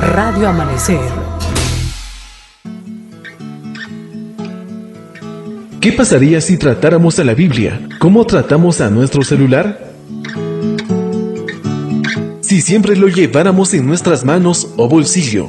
Radio Amanecer. ¿Qué pasaría si tratáramos a la Biblia como tratamos a nuestro celular? Si siempre lo lleváramos en nuestras manos o bolsillo.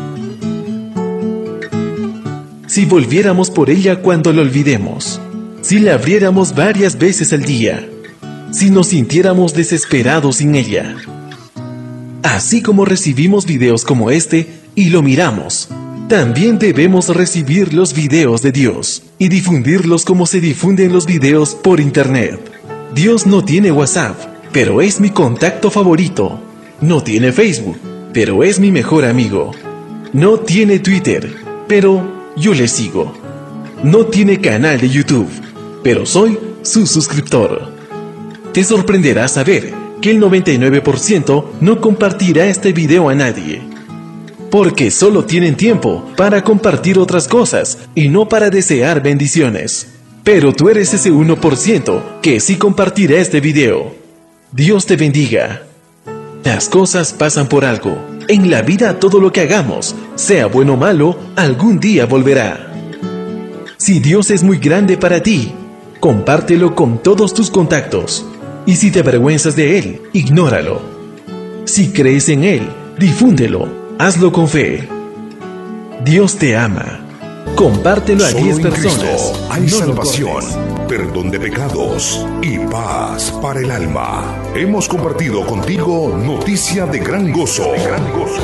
Si volviéramos por ella cuando lo olvidemos. Si la abriéramos varias veces al día. Si nos sintiéramos desesperados sin ella. Así como recibimos videos como este y lo miramos, también debemos recibir los videos de Dios y difundirlos como se difunden los videos por internet. Dios no tiene WhatsApp, pero es mi contacto favorito. No tiene Facebook, pero es mi mejor amigo. No tiene Twitter, pero yo le sigo. No tiene canal de YouTube, pero soy su suscriptor. Te sorprenderá saber que el 99% no compartirá este video a nadie. Porque solo tienen tiempo para compartir otras cosas y no para desear bendiciones. Pero tú eres ese 1% que sí compartirá este video. Dios te bendiga. Las cosas pasan por algo. En la vida todo lo que hagamos, sea bueno o malo, algún día volverá. Si Dios es muy grande para ti, compártelo con todos tus contactos. Y si te avergüenzas de Él, ignóralo. Si crees en Él, difúndelo. Hazlo con fe. Dios te ama. Compártelo a 10 personas. Cristo hay salvación, perdón de pecados y paz para el alma. Hemos compartido contigo noticia de gran gozo.